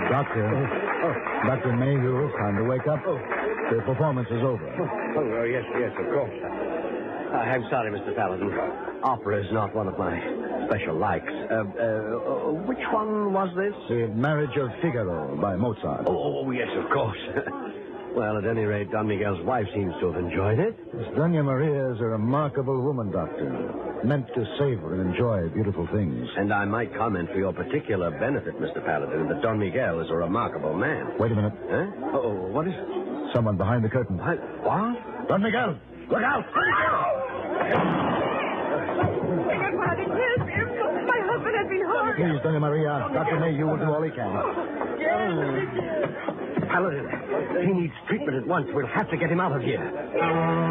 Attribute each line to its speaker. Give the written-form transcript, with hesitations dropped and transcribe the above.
Speaker 1: Dr. Mayhew, time to wake up. The performance is over.
Speaker 2: Yes, of course. I'm sorry, Mr. Paladin. Opera is not one of my special likes. Which one was this?
Speaker 1: The Marriage of Figaro by Mozart.
Speaker 2: Oh, yes, of course. Well, at any rate, Don Miguel's wife seems to have enjoyed it.
Speaker 1: Miss Doña Maria is a remarkable woman, Doctor. Meant to savor and enjoy beautiful things.
Speaker 2: And I might comment for your particular benefit, Mr. Paladin, that Don Miguel is a remarkable man.
Speaker 1: Wait a minute.
Speaker 2: Huh? Oh, what is it?
Speaker 1: Someone behind the curtain.
Speaker 2: What?
Speaker 1: Don Miguel! Look out!
Speaker 3: My husband has been harmed.
Speaker 1: Please, Doña Maria. Dr. Mayhew will do all he can.
Speaker 2: Paladin, he needs treatment at once. We'll have to get him out of here.